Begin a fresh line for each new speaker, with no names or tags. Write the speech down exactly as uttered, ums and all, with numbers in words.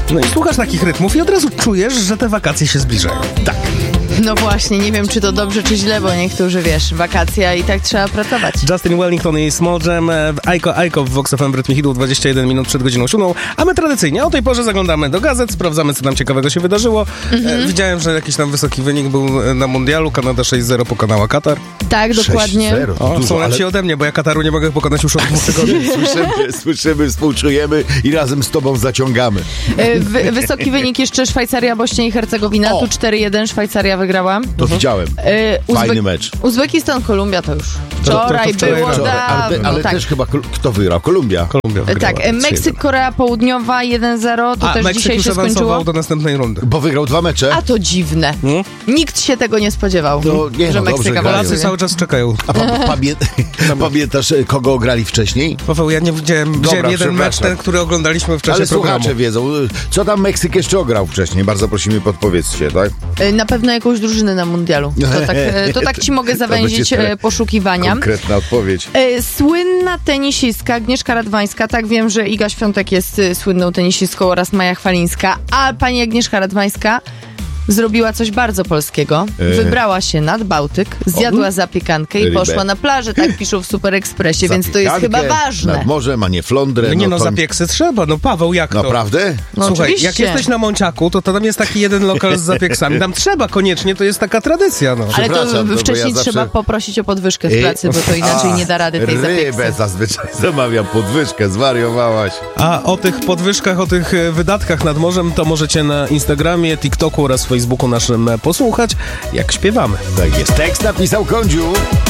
No i słuchasz takich rytmów i od razu czujesz, że te wakacje się zbliżają.
Tak.
No właśnie, nie wiem, czy to dobrze, czy źle, bo niektórzy, wiesz, wakacja i tak trzeba pracować.
Justin Wellington i Small Jam w Aiko Aiko w Vox F M w rytmie hitów dwadzieścia jeden minut przed godziną siódmą, a my tradycyjnie o tej porze zaglądamy do gazet, sprawdzamy, co tam ciekawego się wydarzyło. Mhm. E, widziałem, że jakiś tam wysoki wynik był na mundialu. Kanada sześć zero pokonała Katar.
Tak, dokładnie.
sześć zero,
O,
dużo,
są lepsi
ale...
ode mnie, bo ja Kataru nie mogę pokonać już od dwóch tygodni.
Słyszymy, słyszymy, współczujemy i razem z tobą zaciągamy.
E, wy, wysoki wynik jeszcze Szwajcaria, Bośnia i Hercegowina.
O.
Tu cztery jeden, Szwajcaria wygrała.
To mhm. widziałem.
E, Uzbe-
Fajny mecz.
Uzbekistan, Kolumbia to już wczoraj
to, to, to
było
wczoraj,
dawno.
Ale, ale
tak.
też chyba, kto wygrał? Kolumbia.
Kolumbia wygrała.
Tak, e, Meksyk, Korea Południowa jeden zero, to
A,
też
Meksyk
dzisiaj
już
się skończyło.
awansował do następnej rundy.
Bo wygrał dwa mecze.
A to dziwne.
Hmm?
Nikt się tego nie spodziewał,
No, nie,
że
no, dobrze
Meksyk
grają.
Polacy
awansuje.
cały czas czekają.
A pa, pamię... pamiętasz, kogo grali wcześniej?
Paweł, ja nie widziałem,
Dobra,
widziałem jeden mecz,
przepraszam.
ten, który oglądaliśmy w czasie
Ale
programu.
słuchacze wiedzą, co tam Meksyk jeszcze ograł wcześniej. Bardzo prosimy, podpowiedzcie, tak?
E, Na pewno jakąś drużynę na mundialu. To tak, e, to tak ci mogę
To
zawęzić
będzie
e, poszukiwania.
Konkretna odpowiedź.
E, Słynna tenisistka Agnieszka Radwańska, tak wiem, że Iga Świątek jest e, słynną tenisistką oraz Maja Chwalińska, a pani Agnieszka Radwańska zrobiła coś bardzo polskiego.
E.
Wybrała się nad Bałtyk, zjadła zapiekankę i
Rybę.
poszła na plażę, tak piszą w Super Ekspresie, więc to jest chyba
Zapiekankę
ważne.
Nad morzem, a nie flądrę.
No nie no,
to...
zapieksy trzeba, no Paweł, jak to?
Naprawdę?
No
Słuchaj,
oczywiście.
jak jesteś na Monciaku, to tam jest taki jeden lokal z zapieksami. Tam trzeba koniecznie, to jest taka tradycja, no.
Ale to
Przepraszam, to bo
wcześniej
ja zawsze-
trzeba poprosić o podwyżkę w
Ej,
pracy, bo to inaczej
a,
nie da rady tej
Rybę
zapiekse.
zazwyczaj zamawiam, podwyżkę, zwariowałaś.
A o tych podwyżkach, o tych e, wydatkach nad morzem, to możecie na Instagramie, TikToku oraz Facebooku naszym e, posłuchać, jak śpiewamy.
Tak jest. Tekst napisał Kądziu.